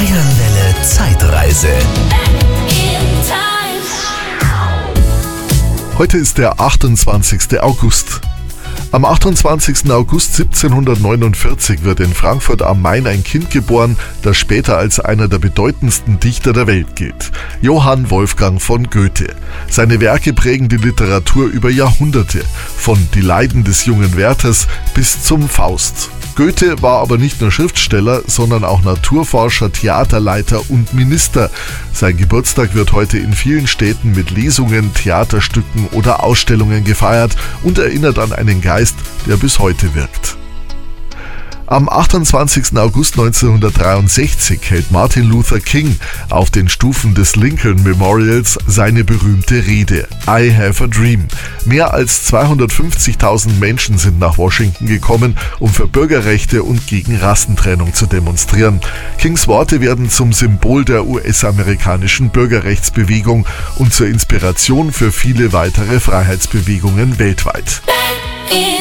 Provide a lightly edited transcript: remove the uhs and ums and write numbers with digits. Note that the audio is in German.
Bayernwelle Zeitreise. Heute ist der 28. August. Am 28. August 1749 wird in Frankfurt am Main ein Kind geboren, das später als einer der bedeutendsten Dichter der Welt gilt: Johann Wolfgang von Goethe. Seine Werke prägen die Literatur über Jahrhunderte, von Die Leiden des jungen Werthers bis zum Faust. Goethe war aber nicht nur Schriftsteller, sondern auch Naturforscher, Theaterleiter und Minister. Sein Geburtstag wird heute in vielen Städten mit Lesungen, Theaterstücken oder Ausstellungen gefeiert und erinnert an einen Geist, der bis heute wirkt. Am 28. August 1963 hält Martin Luther King auf den Stufen des Lincoln Memorials seine berühmte Rede I Have a Dream. Mehr als 250.000 Menschen sind nach Washington gekommen, um für Bürgerrechte und gegen Rassentrennung zu demonstrieren. Kings Worte werden zum Symbol der US-amerikanischen Bürgerrechtsbewegung und zur Inspiration für viele weitere Freiheitsbewegungen weltweit.